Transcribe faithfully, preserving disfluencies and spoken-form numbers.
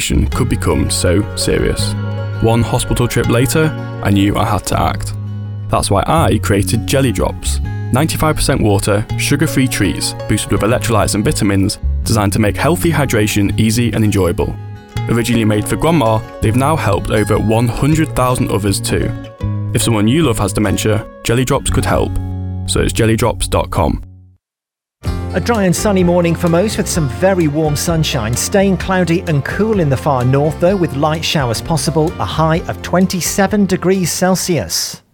dehydration could become so serious. One hospital trip later, I knew I had to act. That's why I created Jelly Drops, ninety-five percent water, sugar-free treats boosted with electrolytes and vitamins designed to make healthy hydration easy and enjoyable. Originally made for grandma, they've now helped over one hundred thousand others too. If someone you love has dementia, Jelly Drops could help. So it's jelly drops dot com. A dry and sunny morning for most with some very warm sunshine, staying cloudy and cool in the far north though, with light showers possible, a high of twenty-seven degrees Celsius.